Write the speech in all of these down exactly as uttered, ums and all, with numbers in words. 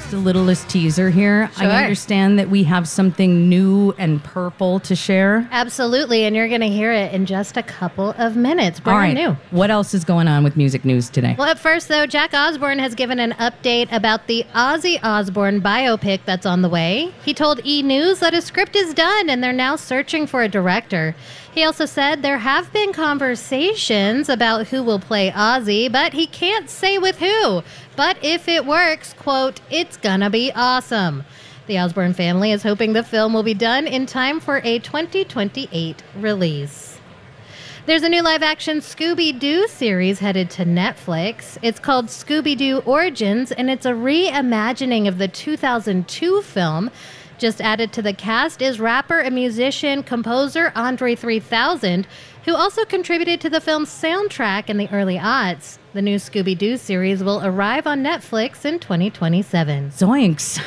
just a littlest teaser here. Sure. I understand that we have something new and purple to share. Absolutely, and you're going to hear it in just a couple of minutes. Brand All right. new. What else is going on with music news today? Well, at first, though, Jack Osbourne has given an update about the Ozzy Osbourne biopic that's on the way. He told E! News that a script is done and they're now searching for a director. He also said there have been conversations about who will play Ozzy, but he can't say with who. But if it works, quote, it's gonna be awesome. The Osbourne family is hoping the film will be done in time for a twenty twenty-eight release. There's a new live-action Scooby-Doo series headed to Netflix. It's called Scooby-Doo Origins, and it's a reimagining of the two thousand two film. Just added to the cast is rapper and musician, composer Andre three thousand, who also contributed to the film's soundtrack in the early aughts. The new Scooby-Doo series will arrive on Netflix in twenty twenty-seven. Zoinks.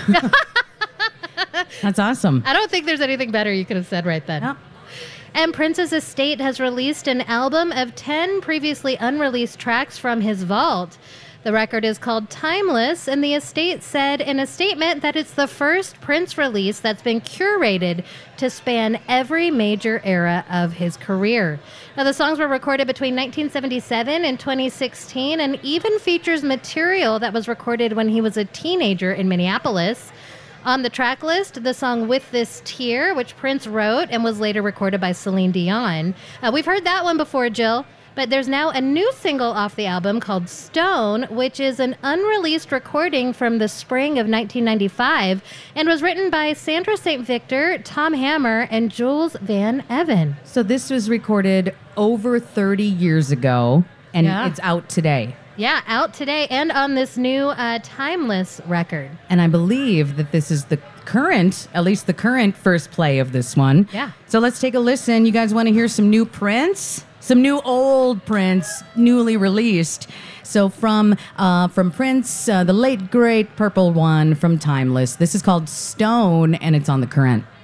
That's awesome. I don't think there's anything better you could have said right then. Yep. And Prince's estate has released an album of ten previously unreleased tracks from his vault. The record is called Timeless, and the estate said in a statement that it's the first Prince release that's been curated to span every major era of his career. Now, the songs were recorded between nineteen seventy-seven and twenty sixteen, and even features material that was recorded when he was a teenager in Minneapolis. On the track list, the song With This Tear, which Prince wrote and was later recorded by Celine Dion. Uh, we've heard that one before, Jill. But there's now a new single off the album called Stone, which is an unreleased recording from the spring of nineteen ninety-five and was written by Sandra Saint Victor, Tom Hammer, and Jules Van Evan. So this was recorded over thirty years ago, and Yeah. it's out today. Yeah, out today and on this new uh, Timeless record. And I believe that this is the current, at least the current first play of this one. Yeah. So let's take a listen. You guys want to hear some new Prince? Some new old Prince, newly released. So from uh, from Prince, uh, the late, great Purple One from Timeless. This is called Stone, and it's on The Current.